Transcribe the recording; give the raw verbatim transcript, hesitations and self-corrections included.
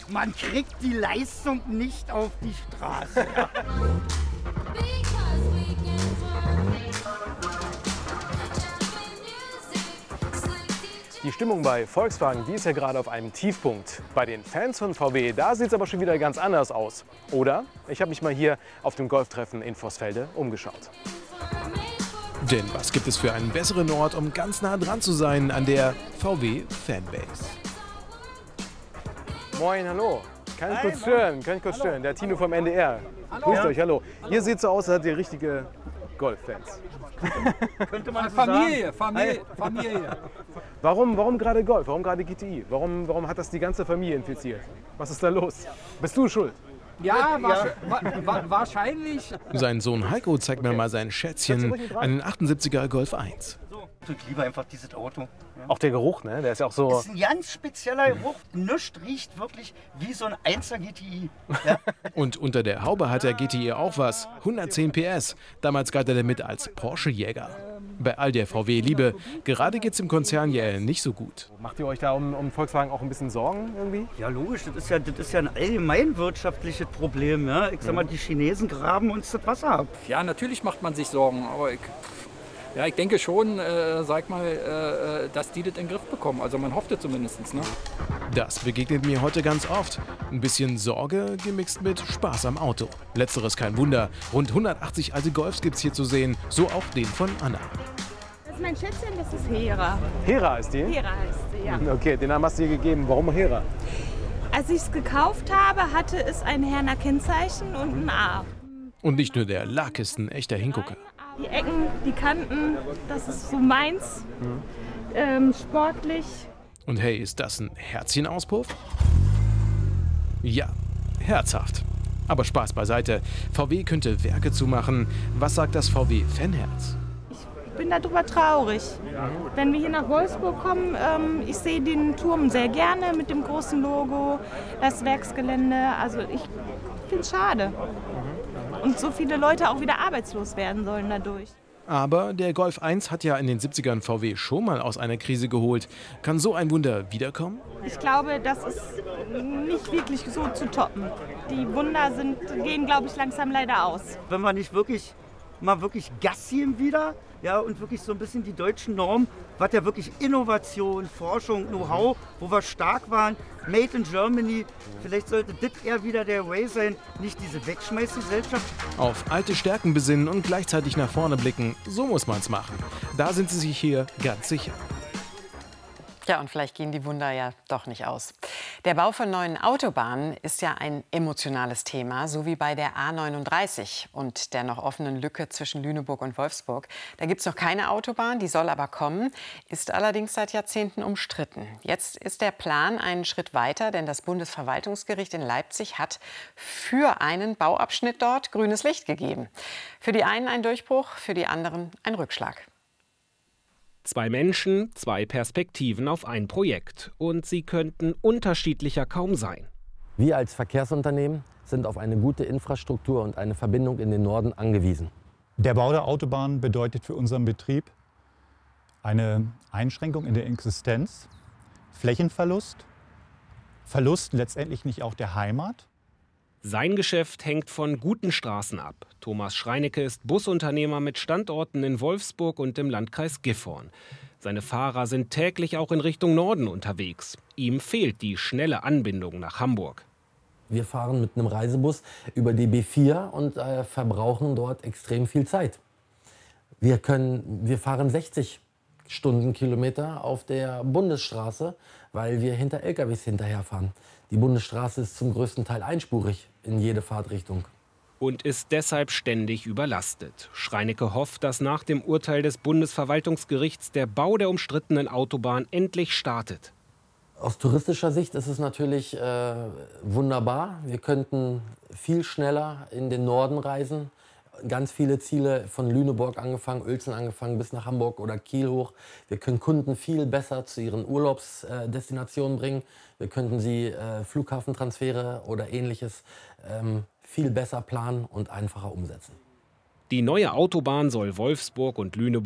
man kriegt die Leistung nicht auf die Straße. Ja. Die Stimmung bei Volkswagen, die ist ja gerade auf einem Tiefpunkt. Bei den Fans von V W, da sieht es aber schon wieder ganz anders aus. Oder? Ich habe mich mal hier auf dem Golftreffen in Vossfelde umgeschaut. Denn was gibt es für einen besseren Ort, um ganz nah dran zu sein an der V W-Fanbase? Moin, hallo. Kann ich Hi, kurz moin. stören? Kann ich kurz stören? Der Tino vom N D R. Hallo. Grüßt Ja. euch, hallo. Ihr seht so aus, als seid ihr richtige Golf-Fans. Könnte man so Familie, sagen. Familie, Familie. Warum, warum gerade Golf? Warum gerade G T I? Warum, warum hat das die ganze Familie infiziert? Was ist da los? Bist du schuld? Ja, wa wa wa wahrscheinlich. Sein Sohn Heiko zeigt mir mal sein Schätzchen, einen achtundsiebziger Golf eins. Ich liebe einfach dieses Auto. Ja. Auch der Geruch, ne? Der ist ja auch so... Das ist ein ganz spezieller Geruch. Nichts riecht wirklich wie so ein Einser G T I. Ja. Und unter der Haube hat der G T I auch was. hundertzehn P S. Damals galt er damit als Porsche-Jäger. Bei all der V W-Liebe, gerade geht's im Konzern ja nicht so gut. Macht ihr euch da um, um Volkswagen auch ein bisschen Sorgen irgendwie? Ja, logisch. Das ist ja, das ist ja ein allgemeinwirtschaftliches Problem. Ja. Ich sag mal, die Chinesen graben uns das Wasser ab. Ja, natürlich macht man sich Sorgen, aber ich, ja, ich denke schon, äh, sag mal, äh, dass die das in den Griff bekommen. Also man hofft es zumindest. Ne? Das begegnet mir heute ganz oft. Ein bisschen Sorge gemixt mit Spaß am Auto. Letzteres kein Wunder. Rund hundertachtzig alte Golfs gibt's hier zu sehen. So auch den von Anna. Das ist mein Schätzchen, das ist Hera. Hera ist die? Hera heißt sie, ja. Okay, den Namen hast du dir gegeben. Warum Hera? Als ich es gekauft habe, hatte es ein Herner Kennzeichen und ein A. Und nicht nur der Lack ist ein echter Hingucker. Die Ecken, die Kanten, das ist so meins. Mhm. Ähm, sportlich. Und hey, ist das ein Herzchenauspuff? Ja, herzhaft. Aber Spaß beiseite. V W könnte Werke zumachen. Was sagt das V W-Fanherz? Ich bin darüber traurig. Wenn wir hier nach Wolfsburg kommen, ähm, ich sehe den Turm sehr gerne mit dem großen Logo, das Werksgelände. Also ich finde es schade. Und so viele Leute auch wieder arbeitslos werden sollen dadurch. Aber der Golf eins hat ja in den siebzigern V W schon mal aus einer Krise geholt. Kann so ein Wunder wiederkommen? Ich glaube, das ist nicht wirklich so zu toppen. Die Wunder sind, gehen, glaube ich, langsam leider aus. Wenn wir nicht wirklich mal wirklich Gas geben wieder, ja, und wirklich so ein bisschen die deutschen Normen, was ja wirklich Innovation, Forschung, Know-how, wo wir stark waren, Made in Germany, vielleicht sollte das eher wieder der Way sein, nicht diese Wegschmeißgesellschaft. Auf alte Stärken besinnen und gleichzeitig nach vorne blicken, so muss man's machen. Da sind sie sich hier ganz sicher. Ja, und vielleicht gehen die Wunder ja doch nicht aus. Der Bau von neuen Autobahnen ist ja ein emotionales Thema, so wie bei der A neununddreißig und der noch offenen Lücke zwischen Lüneburg und Wolfsburg. Da gibt es noch keine Autobahn, die soll aber kommen, ist allerdings seit Jahrzehnten umstritten. Jetzt ist der Plan einen Schritt weiter, denn das Bundesverwaltungsgericht in Leipzig hat für einen Bauabschnitt dort grünes Licht gegeben. Für die einen ein Durchbruch, für die anderen ein Rückschlag. Zwei Menschen, zwei Perspektiven auf ein Projekt. Und sie könnten unterschiedlicher kaum sein. Wir als Verkehrsunternehmen sind auf eine gute Infrastruktur und eine Verbindung in den Norden angewiesen. Der Bau der Autobahn bedeutet für unseren Betrieb eine Einschränkung in der Existenz, Flächenverlust, Verlust letztendlich nicht auch der Heimat. Sein Geschäft hängt von guten Straßen ab. Thomas Schreinecke ist Busunternehmer mit Standorten in Wolfsburg und im Landkreis Gifhorn. Seine Fahrer sind täglich auch in Richtung Norden unterwegs. Ihm fehlt die schnelle Anbindung nach Hamburg. Wir fahren mit einem Reisebus über die B vier und äh, verbrauchen dort extrem viel Zeit. Wir, können, wir fahren sechzig Stundenkilometer auf der Bundesstraße, weil wir hinter L K Ws hinterherfahren. Die Bundesstraße ist zum größten Teil einspurig in jede Fahrtrichtung. Und ist deshalb ständig überlastet. Schreinecke hofft, dass nach dem Urteil des Bundesverwaltungsgerichts der Bau der umstrittenen Autobahn endlich startet. Aus touristischer Sicht ist es natürlich äh, wunderbar. Wir könnten viel schneller in den Norden reisen. Ganz viele Ziele von Lüneburg angefangen, Uelzen angefangen bis nach Hamburg oder Kiel hoch. Wir können Kunden viel besser zu ihren Urlaubsdestinationen bringen. Wir könnten sie äh, Flughafentransfere oder Ähnliches ähm, viel besser planen und einfacher umsetzen. Die neue Autobahn soll Wolfsburg und Lüneburg